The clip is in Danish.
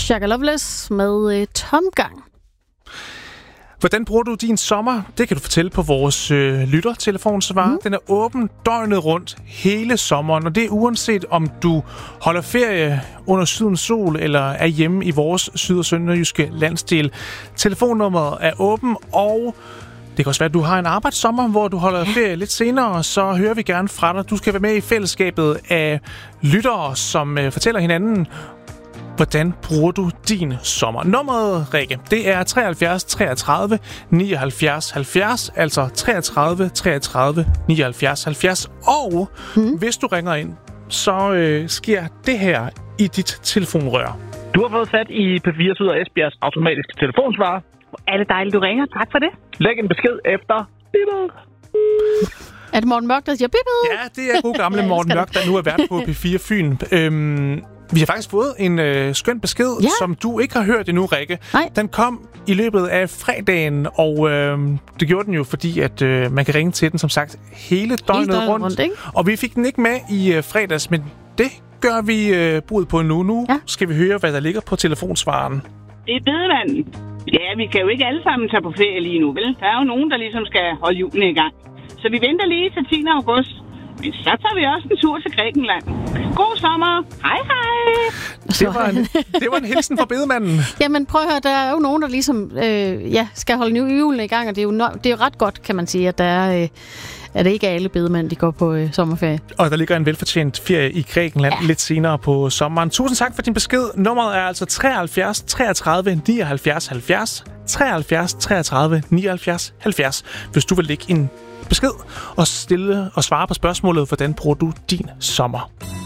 Shaka Loveless med Tomgang. Hvordan bruger du din sommer? Det kan du fortælle på vores lyttertelefonsvar. Den er åben døgnet rundt hele sommeren, og det er uanset om du holder ferie under sydens sol eller er hjemme i vores syd- og sønderjyske landsdel. Telefonnummeret er åben, og det kan også være, at du har en arbejdssommer, hvor du holder ferie lidt senere, så hører vi gerne fra dig. Du skal være med i fællesskabet af lyttere, som fortæller hinanden, hvordan bruger du din sommer? Nummeret, Rikke, det er 73 33 79 70, altså 33 33 79 70. Og hvis du ringer ind, så sker det her i dit telefonrør. Du har fået fat i P4 Syd og Esbjergs automatiske telefonsvarer. Er det dejligt, du ringer? Tak for det. Læg en besked efter bippet. Er det Morten Mørk, der siger bippet? Ja, det er god gamle Morten Mørk, der nu er vært på P4 Fyn. Vi har faktisk fået en skøn besked, som du ikke har hørt endnu, Rikke. Nej. Den kom i løbet af fredagen, og det gjorde den jo, fordi at man kan ringe til den, som sagt, hele døgnet rundt. Og vi fik den ikke med i fredags, men det gør vi brud på nu. Nu skal vi høre, hvad der ligger på telefonsvaren. Det er bedemanden. Ja, vi kan jo ikke alle sammen tage på ferie lige nu, vel? Der er jo nogen, der ligesom skal holde julen i gang. Så vi venter lige til 10. august. Men så tager vi også en tur til Grækenland. God sommer. Hej, hej. Det var en hilsen fra bedemanden. Jamen prøv at høre, der er jo nogen, der ligesom skal holde julen i gang, og det er jo ret godt, kan man sige, at der er... Er det ikke alle bedemænd, de går på sommerferie? Og der ligger en velfortjent ferie i Grækenland lidt senere på sommeren. Tusind tak for din besked. Nummeret er altså 73 33 79 70. 73 33 79 70. Hvis du vil lægge en besked og stille og svare på spørgsmålet, hvordan bruger du din sommer?